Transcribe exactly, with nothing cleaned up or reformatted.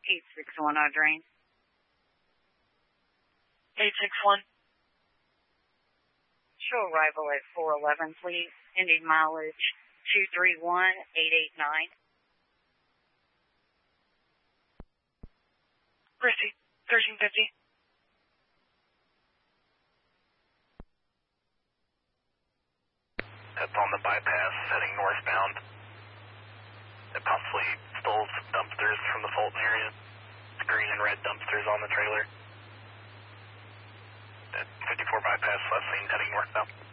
eight six one Audrey. eight six one. Show arrival at four eleven, please. Ending mileage two three one eight eight nine. Christy, thirteen fifty. That's on the bypass, heading northbound. It possibly stole some dumpsters from the Fulton area. The green and red dumpsters on the trailer. At fifty-four bypass, last lane, heading northbound.